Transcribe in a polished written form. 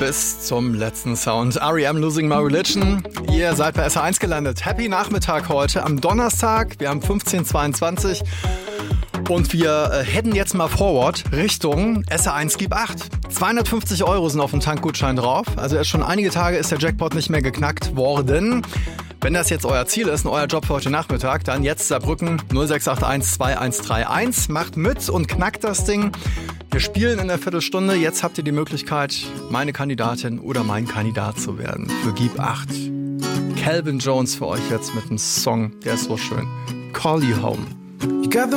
bis zum letzten Sound. R.E.M. Losing My Religion. Ihr seid bei SR1 gelandet. Happy Nachmittag heute am Donnerstag. Wir haben 15:22 und wir headen jetzt mal forward Richtung SR1 Gib 8. 250 € sind auf dem Tankgutschein drauf. Also erst schon einige Tage ist der Jackpot nicht mehr geknackt worden. Wenn das jetzt euer Ziel ist und euer Job für heute Nachmittag, dann jetzt Saarbrücken 0681 2131. Macht mit und knackt das Ding. Wir spielen in der Viertelstunde. Jetzt habt ihr die Möglichkeit, meine Kandidatin oder mein Kandidat zu werden für Gib 8. Calvin Jones für euch jetzt mit einem Song, der ist so schön. Call You Home.